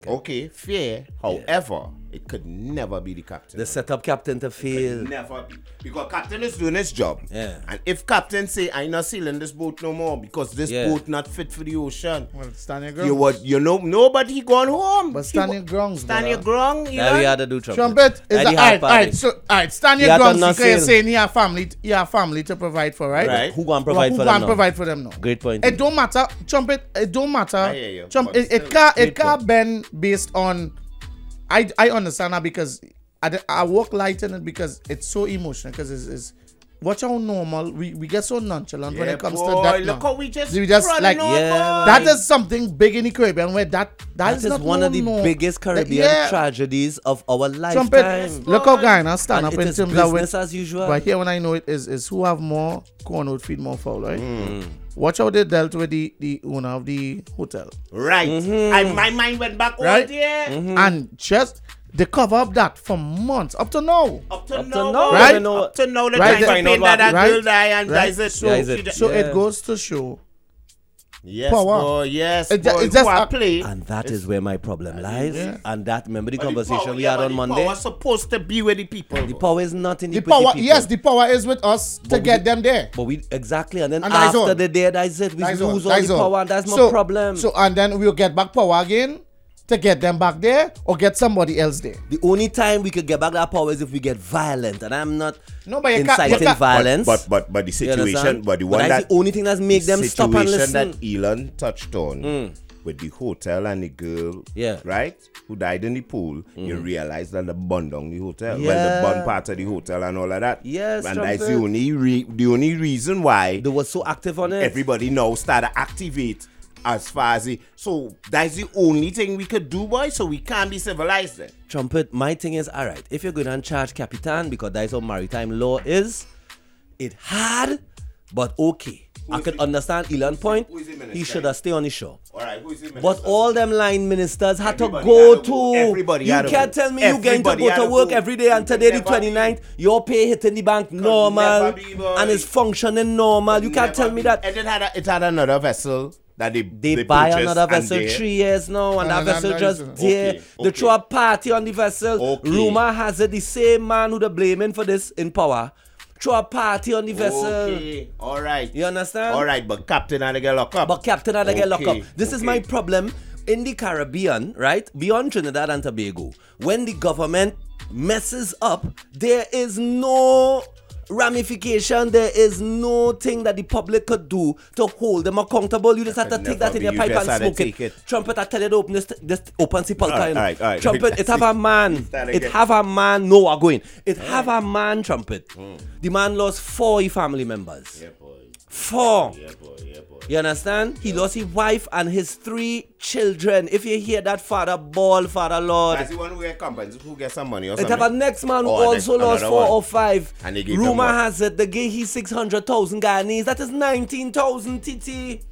Okay, fair. However, it could never be the captain. The setup captain to fail. Never be. Because captain is doing his job. Yeah. And if captain say, I'm not sailing this boat no more because this boat not fit for the ocean. Well, stand your ground. Nobody he gone home. But stand your ground. Stand your ground. That we had to do trumpet. Trumpet is alright. Stand your ground because you're saying you have family to provide for, right? Right. Who gonna provide for them? Who gonna provide for them now? Great point. It don't matter. Trumpet. It don't matter. I hear you. Trumpet. It can't bend based on. I understand that because I work light in it because it's so emotional because it's watch how normal we get so nonchalant when it comes to that. Look how we just like that is something big in the Caribbean where that is not one of the biggest Caribbean tragedies of our lifetime. Trumpet, look how Guyana stand up in terms of business as usual. But here when I know it is who have more corn would feed more fowl, right? Watch how they dealt with the owner of the hotel. Right. And my mind went back right there. And just they cover up that for months up to now. Up to now, right? Up to now, the right? time that girl die and dies it. So it goes to show. Yes, power. Boy, yes, it's boy. just a play. And that is where my problem lies. Yeah. And that, remember the But conversation we had on Monday? The power supposed to be with the people. The power is not in the power. people. Yes, the power is with us to get them there. But we exactly, and then and after the day, that's it. We lose all the power, and that's my problem. So and then we'll get back power again to get them back there or get somebody else there. The only time we could get back that power is if we get violent, and I'm not but inciting violence. But the situation, but the one that's the only thing that's make them stop and listen. That Elon touched on with the hotel and the girl, right, who died in the pool, you realize that the burned down the hotel, well, the burned part of the hotel and all of that. Yes, and that's the only reason why they were so active on it. Everybody now started to activate. As far as so that's the only thing we could do, boy. So we can't be civilized then. Trumpet, my thing is, all right, if you're going to charge Capitan, because that's how maritime law is, it hard, but okay. I could understand Elon's point. He should have stayed on the show. All right, who is the minister? But all them line ministers had to go to. Everybody you can't tell me you getting to go to work every day and today the 29th, your pay hitting the bank normal and it's functioning normal. You can't tell me that. And it had another vessel. That they buy another vessel 3 years now, and that vessel just there. They throw a party on the vessel. Rumor has it the same man who they blaming for this in power. Throw a party on the vessel. Okay, all right. You understand? All right, but Captain had to get locked up. This is my problem in the Caribbean, right? Beyond Trinidad and Tobago, when the government messes up, there is no ramification, there is no thing that the public could do to hold them accountable. You just have to take that in your pipe and smoke it. Trumpet, I tell you to open this open sepulchre. All right. Trumpet, it have a man. It have a man. No, I'm going. It have a man, Trumpet. The man lost 4 family members. Yeah, boy. 4. Yeah, boy. You understand? He lost his wife and his 3 children. If you hear that, Father Ball, Father Lord. That's the one who get companies, who get some money or It something. have a next man who also lost 4 or 5. And they gave Rumor has it they gave he 600,000 Guyanese. That is 19,000 TT.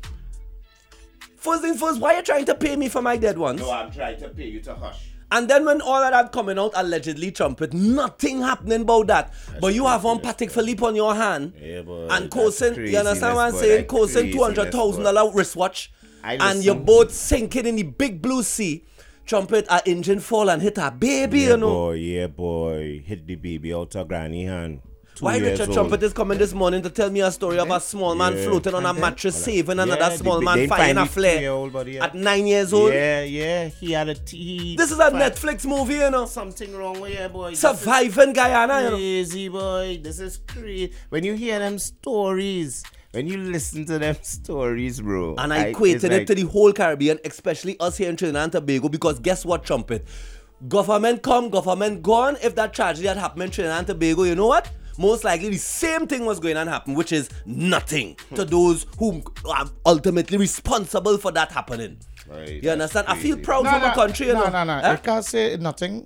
First thing first, why are you trying to pay me for my dead ones? No, I'm trying to pay you to hush. And then when all of that coming out, allegedly Trumpet, nothing happening about that. That's but you have one Patek Philippe on your hand. Yeah, boy. And Cosin, you understand what I'm saying? Cosin $200,000 wristwatch. And your boat sinking in the big blue sea. Trumpet, a engine fall and hit a baby, you know. Yeah, boy. Hit the baby out of granny hand. Why Richard Trumpet is coming this morning to tell me a story of a small man floating on a mattress saving another small man fighting a flare at 9 years old? Yeah. He had a This is a Netflix movie, you know. Something wrong with you, boy. Surviving Guyana, you know. Crazy, boy. This is crazy. When you hear them stories, when you listen to them stories, bro. And I equated it to the whole Caribbean, especially us here in Trinidad and Tobago, because guess what, Trumpet? Government come, government gone. If that tragedy had happened in Trinidad and Tobago, you know what? Most likely the same thing was going to happen, which is nothing to those who are ultimately responsible for that happening. Right, you understand? Crazy. I feel proud for my country. No. I can't say nothing.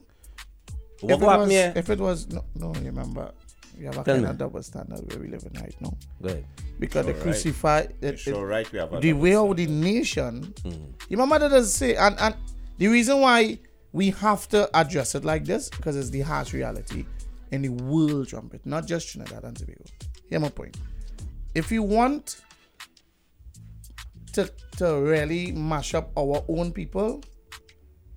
If it was no, remember, we have a kind of double standard where we live in right now. Right. Because they crucify we have the way of the nation. You remember that does say, and the reason why we have to address it like this, because it's the harsh reality in the world, Trumpet, not just Trinidad and Tobago. Here's my point. If you want to really mash up our own people,